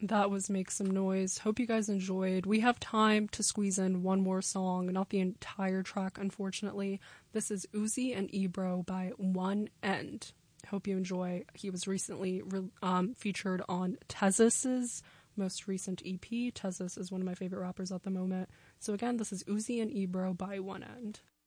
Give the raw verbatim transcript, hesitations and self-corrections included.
That was Make Some Noise. Hope you guys enjoyed. We have time to squeeze in one more song, not the entire track, unfortunately. This is Uzi and Ebro by One End. Hope you enjoy. He was recently re- um, featured on Tezis's most recent E P. Tezis is one of my favorite rappers at the moment. So again, this is Uzi and Ebro by One End.